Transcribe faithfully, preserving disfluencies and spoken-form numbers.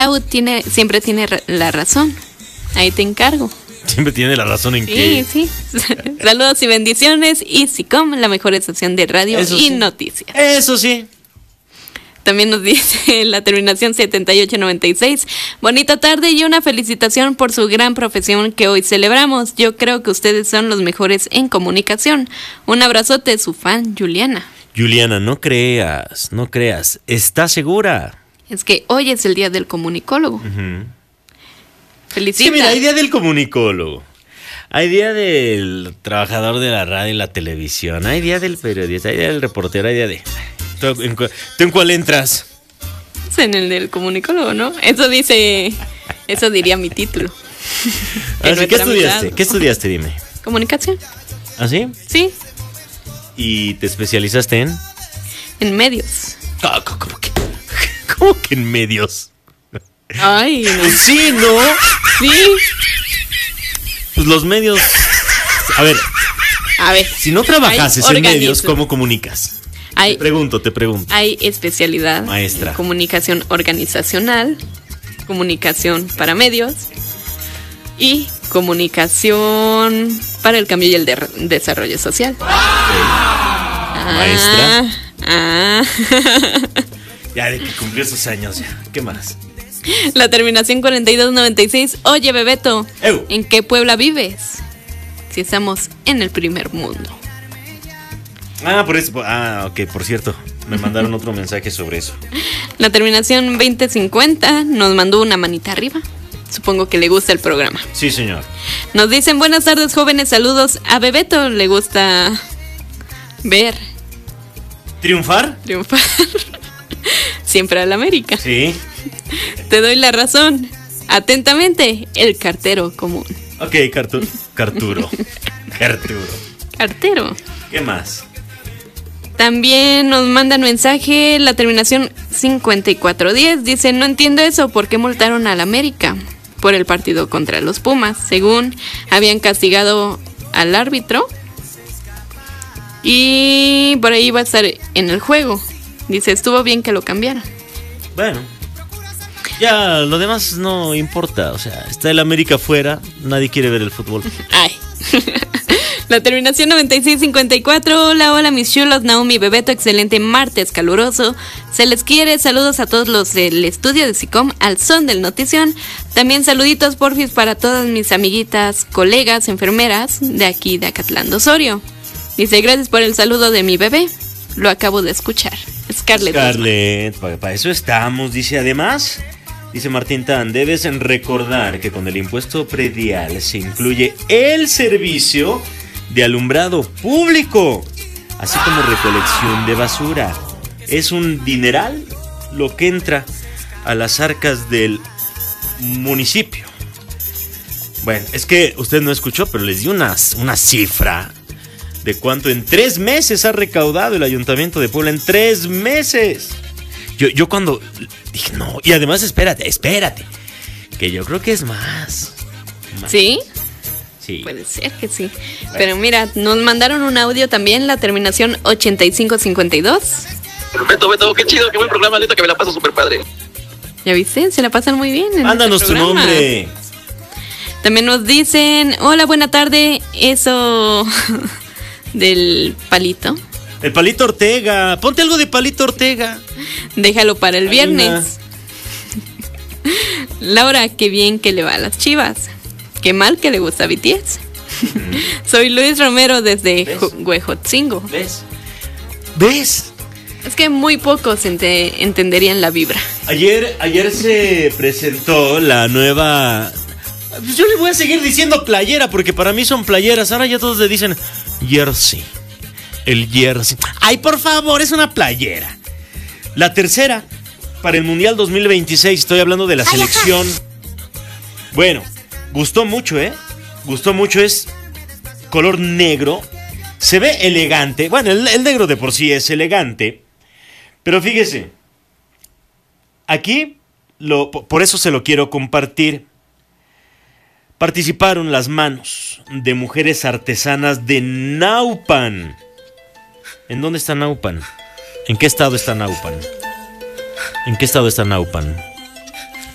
tiene, siempre tiene la razón. Ahí te encargo. Siempre tiene la razón en sí, que... Sí, sí. Saludos y bendiciones. Y SICOM, la mejor estación de radio Eso y sí. noticias. Eso sí. También nos dice la terminación setenta y ocho noventa y seis. Bonita tarde y una felicitación por su gran profesión que hoy celebramos. Yo creo que ustedes son los mejores en comunicación. Un abrazote, su fan, Juliana. Juliana, no creas, no creas. ¿Estás segura? Es que hoy es el día del comunicólogo. Uh-huh. Felicita. Sí, mira, hay día del comunicólogo. Hay día del trabajador de la radio y la televisión. Hay día del periodista, hay día del reportero, hay día de... ¿Tú en, cu... ¿Tú en cuál entras? Es en el del comunicólogo, ¿no? Eso dice... Eso diría mi título. Así, ¿qué estudiaste? ¿Qué estudiaste, dime? Comunicación. ¿Ah, sí? Sí. ¿Y te especializaste en? En medios. Oh, ¿cómo que? ¿Cómo que en medios? Ay, no. Sí, ¿no? Sí. Pues los medios... A ver. A ver. Si no trabajases en medios, ¿cómo comunicas? Hay, te pregunto, te pregunto. Hay especialidad. Maestra. Comunicación organizacional, comunicación para medios y comunicación para el cambio y el de desarrollo social. Okay. Ah, Maestra. Ah. Ya de que cumplió sus años ya. ¿Qué más? La terminación cuarenta y dos noventa y seis. Oye, Bebeto, Ew. ¿en qué Puebla vives? Si estamos en el primer mundo. Ah, por eso. Ah, ok, por cierto. Me mandaron otro mensaje sobre eso. La terminación veinte cincuenta nos mandó una manita arriba. Supongo que le gusta el programa. Sí, señor. Nos dicen buenas tardes, jóvenes. Saludos. A Bebeto le gusta ver. ¿Triunfar? Triunfar. Siempre al América. Sí. Te doy la razón. Atentamente, el cartero común. Ok, Cartu Carturo. Carturo. Cartero. ¿Qué más? También nos mandan mensaje la terminación cincuenta y cuatro diez. Dice, no entiendo eso, ¿por qué multaron al América? Por el partido contra los Pumas. Según habían castigado al árbitro. Y por ahí va a estar en el juego. Dice, estuvo bien que lo cambiaran. Bueno. Ya, lo demás no importa. O sea, está el América afuera. Nadie quiere ver el fútbol. Ay. La terminación noventa y seis cincuenta y cuatro. Hola, hola mis chulos, Naomi, Bebeto, excelente martes caluroso. Se les quiere, saludos a todos los del estudio de SICOM al son del notición. También saluditos porfis para todas mis amiguitas, colegas, enfermeras de aquí de Acatlán de Osorio. Dice, gracias por el saludo de mi bebé. Lo acabo de escuchar. Scarlett. Scarlett, para, para eso estamos. Dice además, dice Martín Tan, debes recordar que con el impuesto predial se incluye el servicio de alumbrado público, así como recolección de basura. Es un dineral lo que entra a las arcas del municipio. Bueno, es que usted no escuchó, pero les di una, una cifra de cuánto en tres meses ha recaudado el Ayuntamiento de Puebla. En tres meses. Yo, yo cuando dije, no, y además espérate, espérate, que yo creo que es más. más. ¿Sí? Sí. Puede ser que sí. Bueno. Pero mira, nos mandaron un audio también, la terminación ochenta y cinco cincuenta y dos. Beto, Beto, qué chido, qué buen programa, neta, que me la paso súper padre. ¿Ya viste? Se la pasan muy bien en Mándanos este tu nombre. También nos dicen, hola, buena tarde, eso del palito. El Palito Ortega. Ponte algo de Palito Ortega. Déjalo para el Alina. viernes. Laura, qué bien que le va a las Chivas. Qué mal que le gusta B T S. Mm. Soy Luis Romero desde Huejotzingo. ¿Ves? ¿Ves? Es que muy pocos ente entenderían la vibra. Ayer, ayer se presentó la nueva... Yo le voy a seguir diciendo playera porque para mí son playeras. Ahora ya todos le dicen jersey. El jersey. Ay, por favor, es una playera. La tercera para el Mundial dos mil veintiséis. Estoy hablando de la selección. Bueno, gustó mucho, ¿eh? Gustó mucho, es color negro. Se ve elegante. Bueno, el, el negro de por sí es elegante. Pero fíjese. Aquí, lo, por eso se lo quiero compartir. Participaron las manos de mujeres artesanas de Naupan. ¿En dónde está Naupan? ¿En qué estado está Naupan? ¿En qué estado está Naupan?